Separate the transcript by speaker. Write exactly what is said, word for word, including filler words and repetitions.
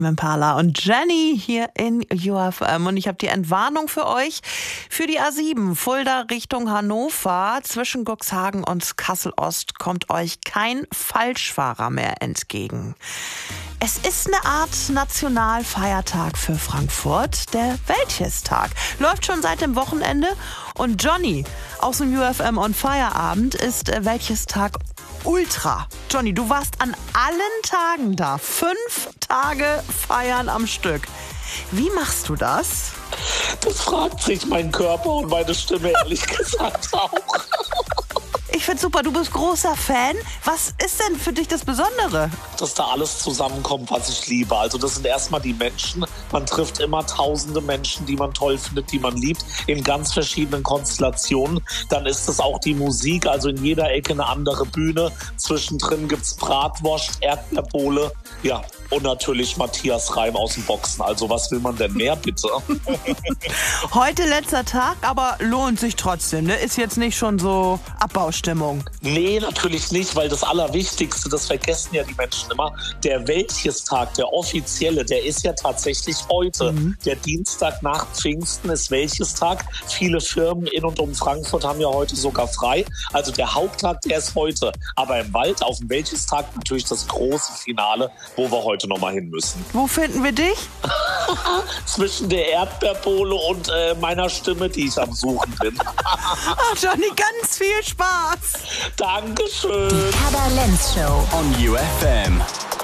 Speaker 1: Impala und Jenny hier in U F M. Und ich habe die Entwarnung für euch für die A sieben Fulda Richtung Hannover. Zwischen Cuxhaven und Kassel-Ost kommt euch kein Falschfahrer mehr entgegen. Es ist eine Art Nationalfeiertag für Frankfurt, der Wäldchestag. Läuft schon seit dem Wochenende und Johnny aus dem U F M on Feierabend ist Wäldchestag Ultra. Johnny, du warst an allen Tagen da. Fünf Tage feiern am Stück. Wie machst du das?
Speaker 2: Das fragt sich mein Körper und meine Stimme ehrlich gesagt auch.
Speaker 1: Ich find's super, du bist großer Fan. Was ist denn für dich das Besondere?
Speaker 2: Dass da alles zusammenkommt, was ich liebe. Also das sind erstmal die Menschen. Man trifft immer tausende Menschen, die man toll findet, die man liebt, in ganz verschiedenen Konstellationen. Dann ist es auch die Musik, also in jeder Ecke eine andere Bühne. Zwischendrin gibt's Bratwurst, Erdbeerbohle, ja, und natürlich Matthias Reim aus dem Boxen. Also was will man denn mehr, bitte?
Speaker 1: Heute letzter Tag, aber lohnt sich trotzdem, ne? Ist jetzt nicht schon so Abbaustimmung.
Speaker 2: Nee, natürlich nicht, weil das Allerwichtigste, das vergessen ja die Menschen immer, der Wäldchestag, der offizielle, der ist ja tatsächlich heute. Mhm. Der Dienstag nach Pfingsten ist Wäldchestag. Viele Firmen in und um Frankfurt haben ja heute sogar frei. Also der Haupttag, der ist heute. Aber im Wald auf dem Wäldchestag natürlich das große Finale, wo wir heute noch mal hin müssen.
Speaker 1: Wo finden wir dich?
Speaker 2: Zwischen der Erdbeerbohle und äh, meiner Stimme, die ich am Suchen bin.
Speaker 1: Ach, Johnny, ganz viel Spaß.
Speaker 2: Dankeschön.
Speaker 3: Die Kader Lenz Show
Speaker 4: on U F M.